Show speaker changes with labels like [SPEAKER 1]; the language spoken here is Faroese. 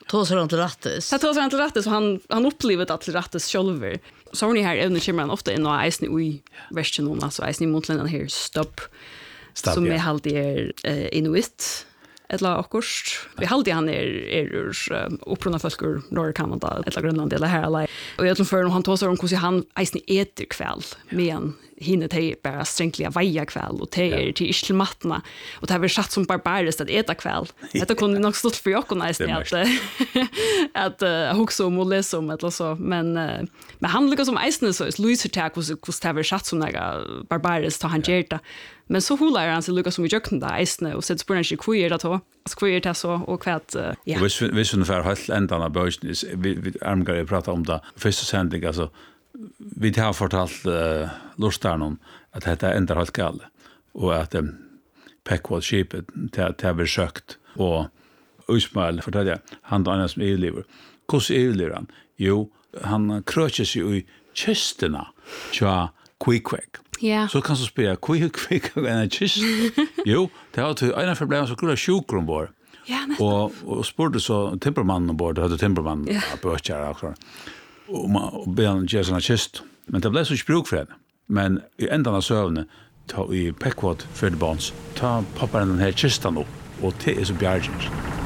[SPEAKER 1] Tåsar han till rattes.
[SPEAKER 2] Jag tåsar han till rattes och han upplever det till rattes själver. Så har ni här även kommer han ofta in och eisen i versen alltså eisen i montlen här stopp som är alltid inuit eller akkurst. Vi alltid han är upprunna folk ur norra Kanada eller Grönland eller här alla. Och jag tror för han tåsar om hur han eisen äter kväll men hinner te bara strängtliga vaja kväll och te till iskelmatna och det har vi satt som barbariskt att äta kväll. Det kunde nog stått för jag kunde nästan att huxa om och läsa om eller så men han lyckas som eisen så Louise attack was det har satt som några barbariskt han gerta. Men så hular han så lyckas som vi jökna där eisen och sätter på den skit att ha skit det så och kvätt ja.
[SPEAKER 3] Visst ungefär helt ändan av börsen vi armgar prata om det första sändning alltså vi har fortalt lustarnon att detta ändrar helt galet och att Pequod skipet till vi sökt och Ismail fortalte han då annars med EU-lever. Hur EU-lever han? Jo, han kröcher sig i kysterna tja Quick.
[SPEAKER 2] Ja.
[SPEAKER 3] Så kan så spela Quick en kyst. Jo, det har till en problem så skulle sjukrum ombord.
[SPEAKER 2] Ja, nästan.
[SPEAKER 3] Och spurte så timpermannen ombord, hade timpermannen på ökar också. Och ben ger såna kyst. Men det blev så spruk för henne. Men i ändan av sövne ta i Pequod för bonds ta poppar den här kystan upp och det är så bjärgings.